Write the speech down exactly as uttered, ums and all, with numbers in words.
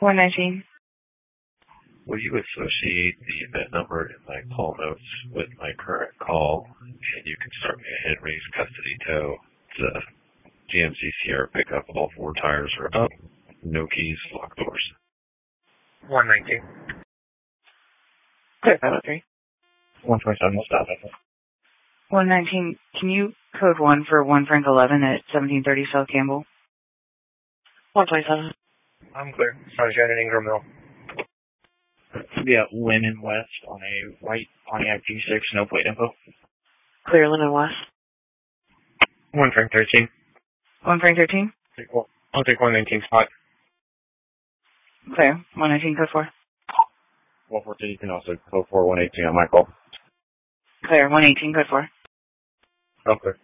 one nineteen. Will you associate the event number in my call notes with my current call, and you can start me a Henry's custody tow to G M C Sierra pickup. All four tires are up, no keys, locked doors. one nineteen. Clear five oh three. one twenty-seven, we'll stop it. one nineteen, can you code one for one Frank eleven at seventeen thirty South Campbell? one twenty-seven. I'm clear. Sunshine and Ingram Mill. Yeah, Linen West on a white Pontiac G six, no plate info. Clear Linen West. one Frank thirteen. one Frank thirteen. I'll take one nineteen spot. Clear. one nineteen, code four. one fourteen, you can also code four one eighteen on my call. Clear. one eighteen, code four. Oh, clear.